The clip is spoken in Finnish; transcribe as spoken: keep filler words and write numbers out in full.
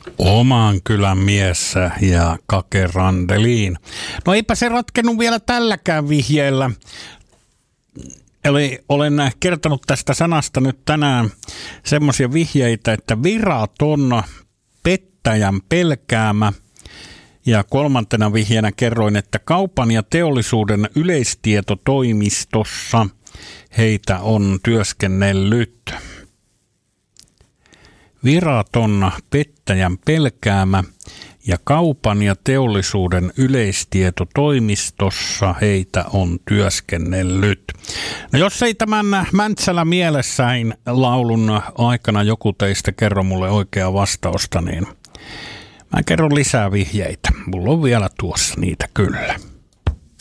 Oman kylän mies ja Kake Randeliin. No eipä se ratkennut vielä tälläkään vihjeellä. Eli olen kertonut tästä sanasta nyt tänään semmoisia vihjeitä, että viraton, pettäjän pelkäämä. Ja kolmantena vihjeenä kerroin, että kaupan ja teollisuuden yleistietotoimistossa heitä on työskennellyt. Viraton, pettäjän pelkäämä ja kaupan ja teollisuuden yleistietotoimistossa heitä on työskennellyt. No jos ei tämän Mäntsälä mielessäin laulun aikana joku teistä kerro mulle oikeaa vastausta, niin mä kerron lisää vihjeitä. Mulla on vielä tuossa niitä kyllä.